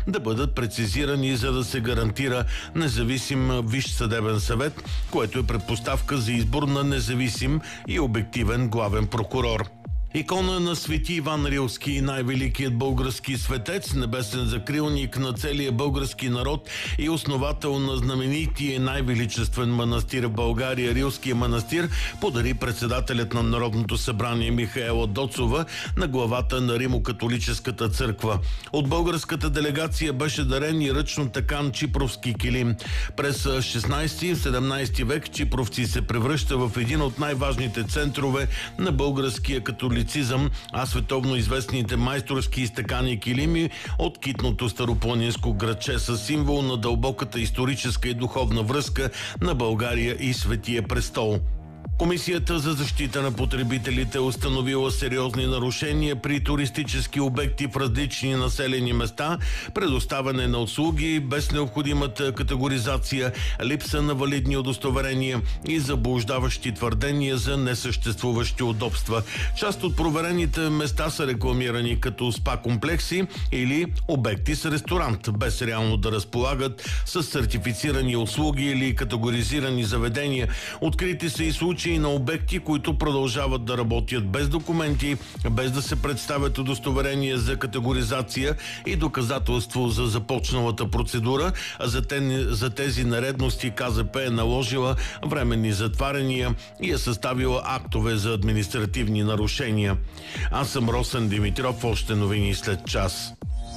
да бъдат прецизирани, за да се гарантира независим Висш съдебен съвет, което е предпоставка за избор на независим и обективен главен прокурор. Икона на свети Иван Рилски, най-великият български светец, небесен закрилник на целия български народ и основател на знаменития най-величествен манастир в България, Рилския манастир, подари председателят на Народното събрание Михаела Доцова на главата на Римо-католическата църква. От българската делегация беше дарен и ръчно такан чипровски килим. През 16 и 17 век Чипровци се превръща в един от най-важните центрове на българския католицизъм, а световно известните майсторски изтъкани килими от китното старопланинско градче са символ на дълбоката историческа и духовна връзка на България и Светия престол. Комисията за защита на потребителите е установила сериозни нарушения при туристически обекти в различни населени места, предоставяне на услуги без необходимата категоризация, липса на валидни удостоверения и заблуждаващи твърдения за несъществуващи удобства. Част от проверените места са рекламирани като спа-комплекси или обекти с ресторант, без реално да разполагат с сертифицирани услуги или категоризирани заведения. Открити са и случаи на обекти, които продължават да работят без документи, без да се представят удостоверения за категоризация и доказателство за започналата процедура, а за тези нередности КЗП е наложила временни затваряния и е съставила актове за административни нарушения. Аз съм Росен Димитров, още новини след час.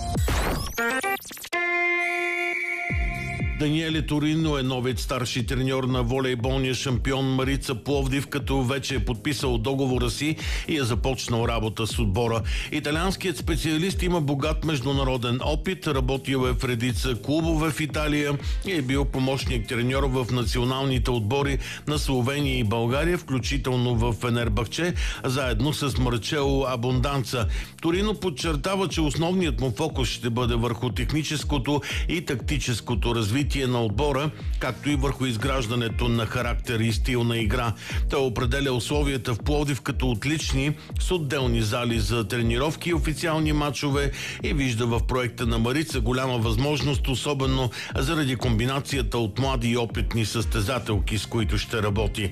Даниеле Торино е новият старши треньор на волейболния шампион Марица Пловдив, като вече е подписал договора си и е започнал работа с отбора. Италианският специалист има богат международен опит, работил е в редица клубове в Италия и е бил помощник треньор в националните отбори на Словения и България, включително в Фенербахче, заедно с Марчело Абонданца. Торино подчертава, че основният му фокус ще бъде върху техническото и тактическото развитие на отбора, както и върху изграждането на характер и стил на игра. Той определя условията в Пловдив като отлични, с отделни зали за тренировки и официални матчове и вижда в проекта на Марица голяма възможност, особено заради комбинацията от млади и опитни състезателки, с които ще работи.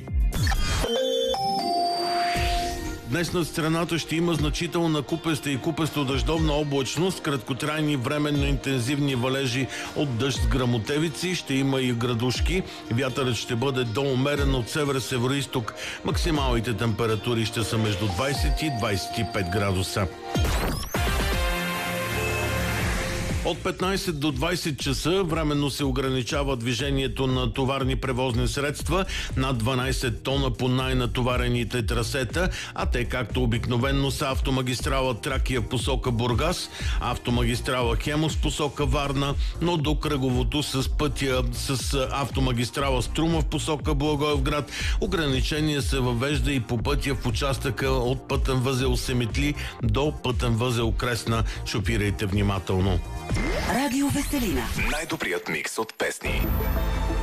Днес над страната ще има значителна купеста и купесто-дъждовна облачност, краткотрайни временно интензивни валежи от дъжд с гръмотевици, ще има и градушки. Вятърът ще бъде до умерен от север-североизток. Максималните температури ще са между 20 и 25 градуса. От 15 до 20 часа временно се ограничава движението на товарни превозни средства над 12 тона по най-натоварените трасета, а те както обикновенно са автомагистрала Тракия в посока Бургас, автомагистрала Хемус в посока Варна, но до кръговото с пътя с автомагистрала Струма в посока Благоевград. Ограничение се въвежда и по пътя в участъка от пътен възел Семетли до пътен възел Кресна. Шофирайте внимателно. Радио Веселина. Най-добрият микс от песни.